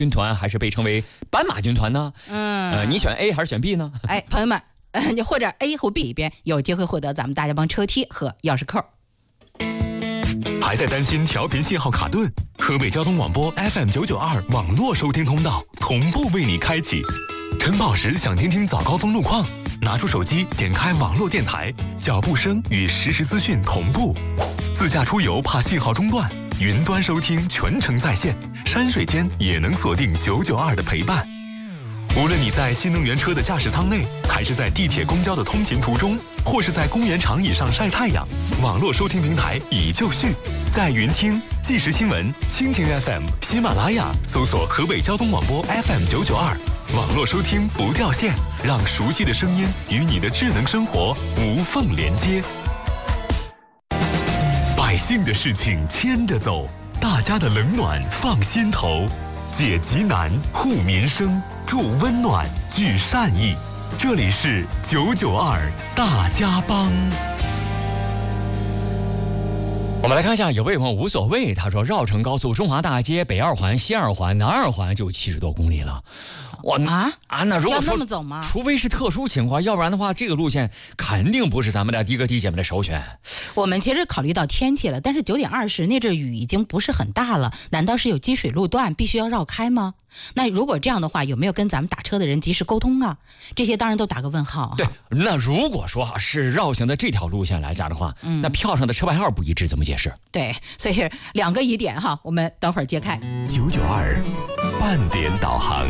军团，还是被称为斑马军团呢？你选 A 还是选 B 呢？ 哎，朋友们，你或者 A 或 B 里边有机会获得咱们大家帮车贴和钥匙扣。 还在担心调频信号卡顿？河北交通广播 FM992 网络收听通道同步为你开启。晨跑时想听听早高峰路况，拿出手机点开网络电台，脚步声与实时资讯同步。自驾出游怕信号中断，云端收听全程在线，山水间也能锁定992的陪伴。无论你在新能源车的驾驶舱内，还是在地铁公交的通勤途中，或是在公园长椅上晒太阳，网络收听平台已就绪，在云听、即时新闻、蜻蜓 FM、喜马拉雅搜索河北交通广播 FM992，网络收听不掉线，让熟悉的声音与你的智能生活无缝连接。百姓的事情牵着走，大家的冷暖放心头，解急难、护民生、助温暖、聚善意。这里是992大家帮。 我们来看一下，有位朋友无所谓，他说绕城高速中华大街北2环、西2环、南2环就70多公里了。那如果说要那么走吗？ 除非是特殊情况，要不然的话，这个路线肯定不是咱们的的哥、的姐们的首选。 我们其实考虑到天气了，但是9点20那阵雨已经不是很大了，难道是有积水路段必须要绕开吗？那如果这样的话，有没有跟咱们打车的人及时沟通啊？这些当然都打个问号。 对，那如果说是绕行的这条路线来讲的话，那票上的车牌号不一致，怎么解释？ 对，所以2个疑点哈，我们等会儿揭开。 992半点导航。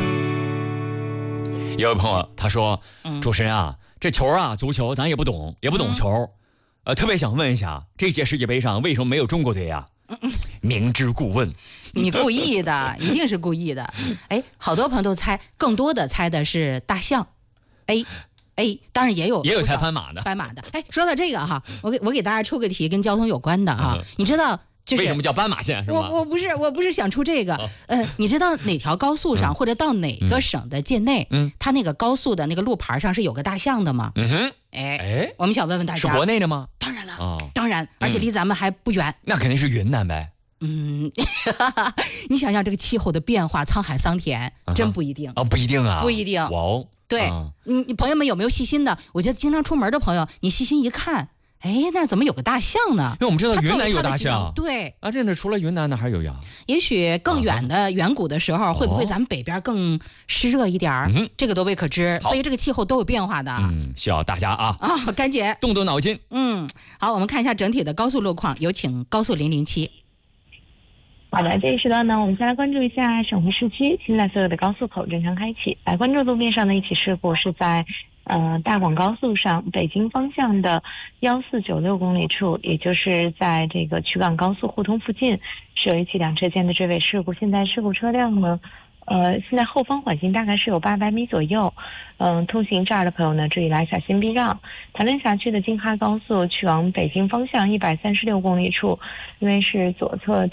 有位朋友他说，主持人啊，这球啊，足球咱也不懂球，特别想问一下，这届世界杯上为什么没有中国队呀？明知故问， 你故意的，一定是故意的。哎，好多朋友都猜，更多的猜的是大象 A， 当然也有猜斑马的。 哎，说到这个哈，我给大家出个题，跟交通有关的哈，你知道？就是为什么叫斑马线？是吗？ 我不是想出这个，你知道哪条高速上或者到哪个省的境内，它那个高速的那个路牌上是有个大象的吗？我们想问问大家， 是国内的吗？ 当然了，当然，而且离咱们还不远。 那肯定是云南呗。 你想想这个气候的变化，沧海桑田，真不一定不一定啊， 不一定。 哇哦， 对，你朋友们有没有细心的？我觉得经常出门的朋友，你细心一看。哎，那怎么有个大象呢？ 因为我们知道云南有大象， 对啊，这除了云南那还有呀。 也许更远的远古的时候，会不会咱们北边更湿热一点？这个都未可知。所以这个气候都有变化的。 需要大家干姐动动脑筋。 好，我们看一下整体的高速路况，有请高速007。 好的，这一时段呢，我们先来关注一下省会市区，现在所有的高速口正常开启。来关注路面上的一起事故是在大广高速上北京方向的1496公里处，也就是在这个曲港高速互通附近，是有一起2车间的追尾事故。现在事故车辆呢，现在后方缓行大概是有800米左右。通行这儿的朋友呢，注意来小心避让。唐人辖区的京哈高速去往北京方向136公里处，因为是右侧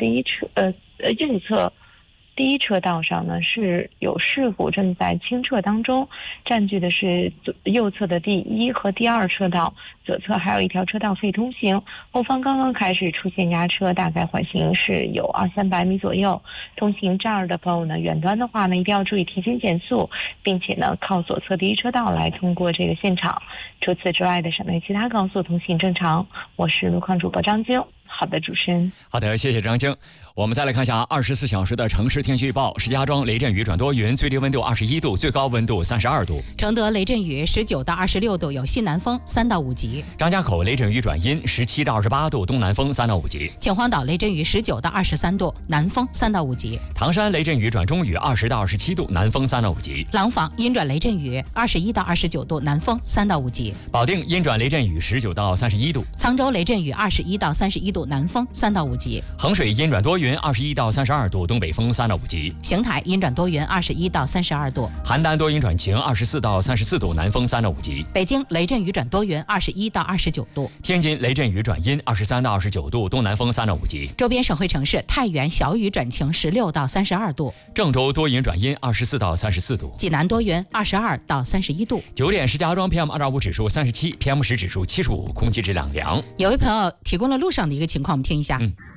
第一车道上呢是有事故，正在清撤当中，占据的是右侧的第1和第2车道，左侧还有一条车道可以通行。后方刚刚开始出现压车，大概缓行是有200-300米左右。通行这儿的朋友呢，远端的话呢，一定要注意提前减速，并且呢靠左侧第1车道来通过这个现场。除此之外的省内其他高速通行正常。我是路况主播张晶。好的，主持人。 好的，谢谢张晶。我们再来看一下24小时的城市天气预报。石家庄雷阵雨转多云，最低温度21度，最高温度32度。 承德雷阵雨19到26度，有西南风3到5级。 张家口雷阵雨转阴17到28度，东南风3到5级。 秦皇岛雷阵雨19到23度，南风3到5级。 唐山雷阵雨转中雨20到27度，南风3到5级。 廊坊阴转雷阵雨21到29度，南风3到5级。 保定阴转雷阵雨19到31度。 沧州雷阵雨21到31度，南风3到5级。 衡水阴转多云21到32度，东北风3到5级。 邢台阴转多云21到32度。 邯郸多云转晴24到34度，南风3到5级。 北京雷阵雨转多云21到29度。 天津雷阵雨转阴23到29度，东南风3到5级。 周边省会城市太原小雨转晴16到32度。 郑州多云转阴24到34度。 济南多云22到31度。 9点石家庄 PM2.5 指数37，PM10指数75，空气质量良。 有位朋友提供了路上的一个情况，我们听一下。